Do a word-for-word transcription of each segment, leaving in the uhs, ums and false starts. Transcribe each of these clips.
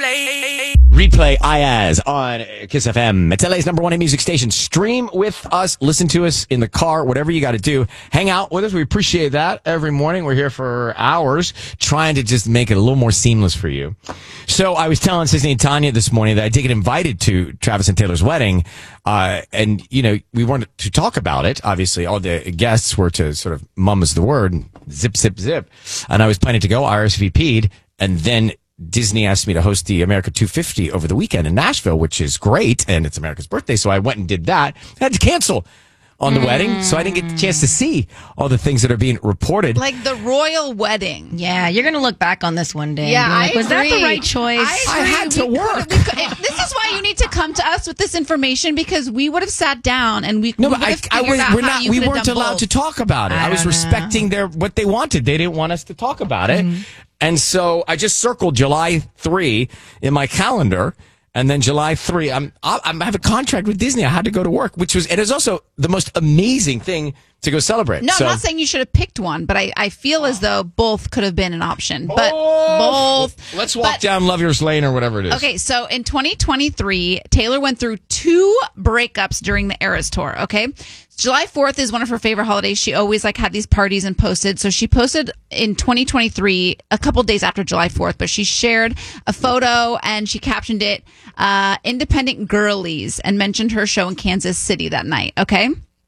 Replay. Replay Ayaz on Kiss F M. It's L A's number one hit music station. Stream with us, listen to us in the car, whatever you got to do. Hang out with us. We appreciate that. Every morning we're here for hours trying to just make it a little more seamless for you. So I was telling Sisney and Tanya this morning that I did get invited to Travis and Taylor's wedding. Uh, and, you know, we wanted to talk about it. Obviously, all the guests were to sort of mum is the word, zip, zip, zip. And I was planning to go R S V P'd, and then Disney asked me to host the America two fifty over the weekend in Nashville, which is great, and it's America's birthday, so I went and did that. I had to cancel on the mm. wedding, so I didn't get the chance to see all the things that are being reported. Like the royal wedding. Yeah, you're going to look back on this one day. Yeah, like, I was agree. that the right choice? I, I had to we work. Could, we could, this is why you need to come to us with this information, because we would have sat down and we, no, we but would I, have I figured was, out we're how not, you we could have weren't done allowed both. to talk about it. I, I was respecting know. their what they wanted. They didn't want us to talk about it. Mm-hmm. And so I just circled July third in my calendar. And then July third, I'm, I'm, I have a contract with Disney. I had to go to work, which was, it is also the most amazing thing to go celebrate. No, so, I'm not saying you should have picked one, but I, I feel as though both could have been an option. But both. both. Let's walk but, down Love Yours Lane or whatever it is. Okay, so in twenty twenty-three, Taylor went through two breakups during the Eras Tour, okay? July fourth is one of her favorite holidays. She always like had these parties and posted. So she posted in twenty twenty-three, a couple days after July fourth, but she shared a photo and she captioned it, uh, Independent Girlies, and mentioned her show in Kansas City that night, okay?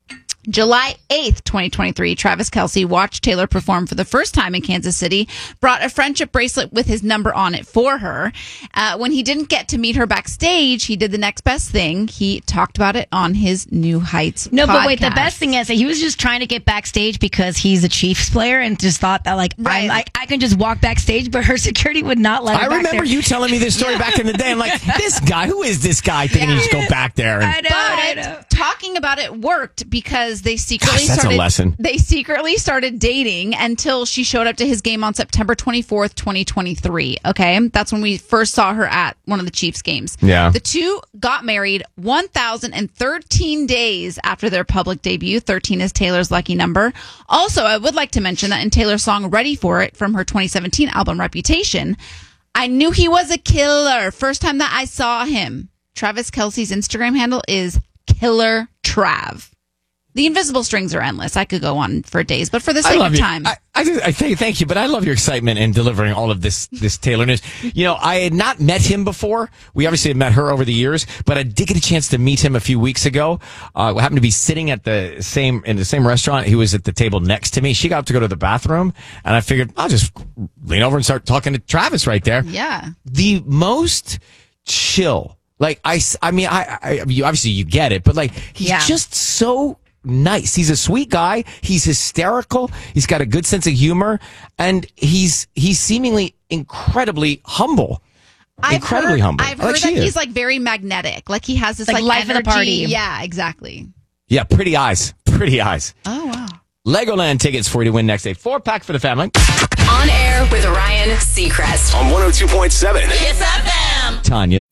July eighth, twenty twenty-three, Travis Kelce watched Taylor perform for the first time in Kansas City, brought a friendship bracelet with his number on it for her. Uh, when he didn't get to meet her backstage, he did the next best thing. He talked about it on his New Heights No, podcast. but wait, the best thing is that he was just trying to get backstage because he's a Chiefs player and just thought that, like, Right. I'm, like I can just walk backstage, but her security would not let her I back remember there. you telling me this story back in the day. I'm like, this guy, who is this guy thinking Yeah. he just go back there? And, I know, I But know. talking about it worked because they secretly Gosh, that's a started. lesson. They secretly started dating until she showed up to his game on September twenty-fourth, twenty twenty-three. Okay, that's when we first saw her at one of the Chiefs games. Yeah. The two got married one thousand thirteen days after their public debut. thirteen is Taylor's lucky number. Also, I would like to mention that in Taylor's song "Ready for It" from her twenty seventeen album Reputation, I knew he was a killer first time that I saw him. Travis Kelce's Instagram handle is Killer Trav. The invisible strings are endless. I could go on for days, but for the I sake love of you. time. I, I, just- I thank, thank you, but I love your excitement in delivering all of this, this Taylor news. You know, I had not met him before. We obviously had met her over the years, but I did get a chance to meet him a few weeks ago. Uh, we happened to be sitting at the same, in the same restaurant. He was at the table next to me. She got up to go to the bathroom, and I figured I'll just lean over and start talking to Travis right there. yeah. The most chill. Like, I, s- I mean, I, I, you, obviously you get it, but like, he's Yeah. just so nice. He's a sweet guy. He's hysterical. He's got a good sense of humor, and he's, he's seemingly incredibly humble. I've Incredibly heard, humble. I've Like heard she that is. he's like very magnetic. Like he has this Like like, life of the energy. party. Yeah, exactly. Yeah, pretty eyes. Pretty eyes. Oh wow. Legoland tickets for you to win next day. Four pack for the family. On air with Ryan Seacrest. On one oh two point seven. Kiss F M. Tanya.